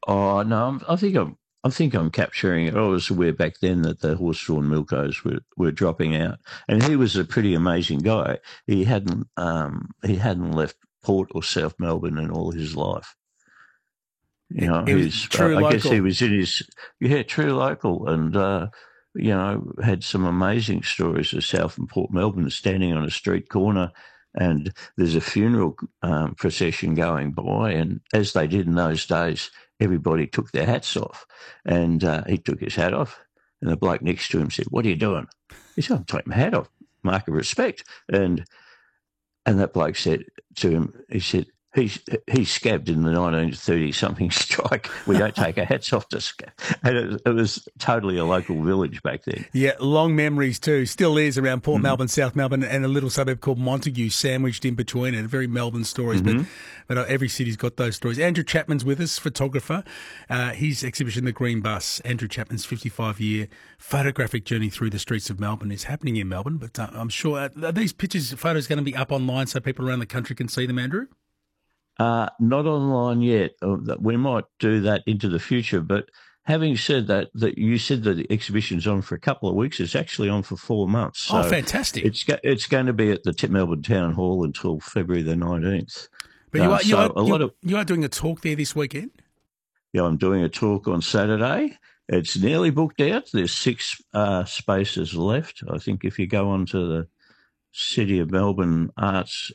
Oh no, I think I'm capturing it. I was aware back then that the horse-drawn milkos were dropping out, and he was a pretty amazing guy. He hadn't left Port or South Melbourne in all his life. You know, It was he's true I guess he local. was in his true local, and you know, had some amazing stories of South and Port Melbourne standing on a street corner. And there's a funeral procession going by, and as they did in those days, everybody took their hats off, and he took his hat off, and the bloke next to him said, "What are you doing?" He said, "I'm taking my hat off, mark of respect." And that bloke said to him, he said, he's scabbed in the 1930 something strike. We don't take our hats off to scab. And it was totally a local village back then. Yeah, long memories too. Still is around Port Mm. Melbourne, South Melbourne, and a little suburb called Montague sandwiched in between it. Very Melbourne stories, Mm-hmm. but every city's got those stories. Andrew Chapman's with us, photographer. His exhibition, The Green Bus, Andrew Chapman's 55-year photographic journey through the streets of Melbourne is happening in Melbourne, but I'm sure, are these pictures, photos going to be up online so people around the country can see them, Andrew? Not online yet. We might do that into the future. But having said that, that you said that the exhibition's on for a couple of weeks. It's actually on for 4 months. Oh, So fantastic. it's going to be at the Melbourne Town Hall until February the 19th. But you are, you So are, a lot you, of you are doing a talk there this weekend? I'm doing a talk on Saturday. It's nearly booked out. There's six spaces left. I think if you go onto the City of Melbourne Arts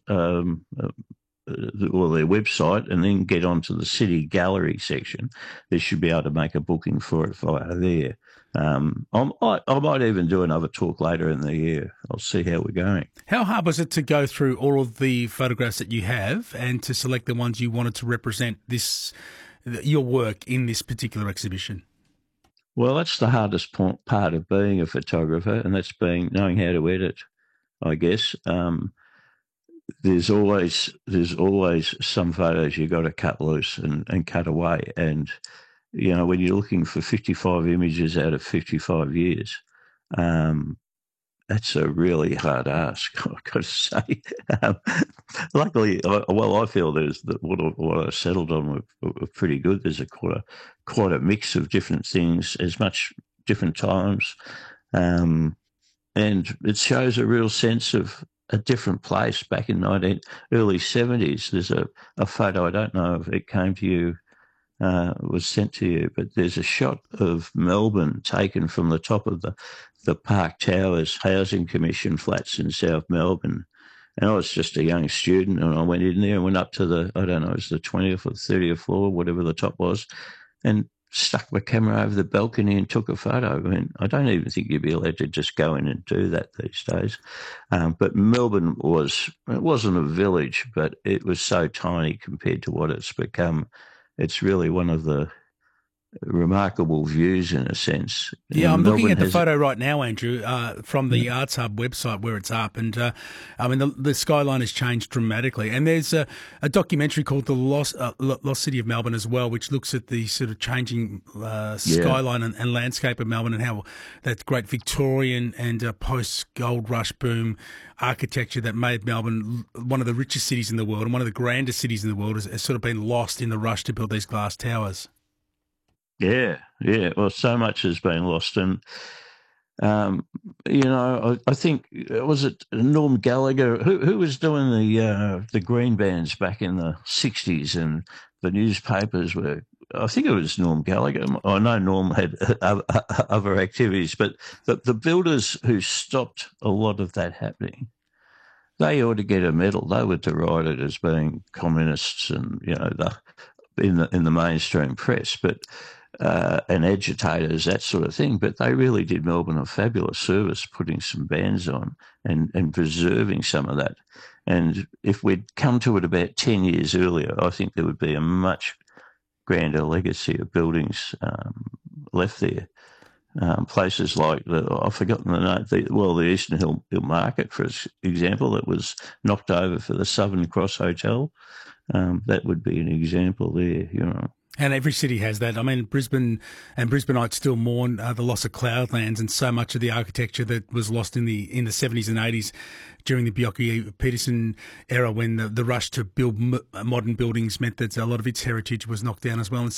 or their website and then get onto the City Gallery section, they should be able to make a booking for it via there. I might even do another talk later in the year. I'll see how we're going. How hard was it to go through all of the photographs that you have and to select the ones you wanted to represent your work in this particular exhibition? Well, that's the hardest part of being a photographer, and that's knowing how to edit, I guess. There's always some photos you got to cut loose and cut away. And, you know, when you're looking for 55 images out of 55 years, that's a really hard ask, I've got to say. Um, Luckily, I feel what I settled on were pretty good. There's quite a mix of different things, as much different times. Um, and it shows a real sense of a different place back in early 70s. There's a photo, I don't know if it came to you, was sent to you, but there's a shot of Melbourne taken from the top of the Park Towers Housing Commission flats in South Melbourne. And I was just a young student, and I went in there and went up to I don't know, it was the 20th or 30th floor, whatever the top was, and stuck my camera over the balcony and took a photo. I mean, I don't even think you'd be allowed to just go in and do that these days. But Melbourne it wasn't a village, but it was so tiny compared to what it's become. It's really one of the remarkable views in a sense. Yeah, I'm looking Melbourne at the has, photo right now, Andrew, from the Arts Hub website where it's up, and I mean the skyline has changed dramatically. And there's a documentary called The Lost City of Melbourne as well, which looks at the sort of changing yeah, skyline and landscape of Melbourne, and how that great Victorian and post gold rush boom architecture that made Melbourne one of the richest cities in the world and one of the grandest cities in the world has sort of been lost in the rush to build these glass towers. yeah, yeah. Well, so much has been lost, and um, you know, I think was it Norm Gallagher who was doing the green bands back in the '60s, and the newspapers were. I think it was Norm Gallagher. I know Norm had other activities, but the builders who stopped a lot of that happening, they ought to get a medal. They were derided as being communists, and you know, in the mainstream press, but and agitators, that sort of thing. But they really did Melbourne a fabulous service, putting some bands on and preserving some of that. And if we'd come to it about 10 years earlier, I think there would be a much grander legacy of buildings left there. Places like I've forgotten the name. The Eastern Hill Market, for example, that was knocked over for the Southern Cross Hotel. That would be an example there, you know. And every city has that. I mean, Brisbane and Brisbaneites still mourn the loss of Cloudlands and so much of the architecture that was lost in the 70s and 80s during the Bjelke-Petersen era, when the rush to build modern buildings meant that a lot of its heritage was knocked down as well. And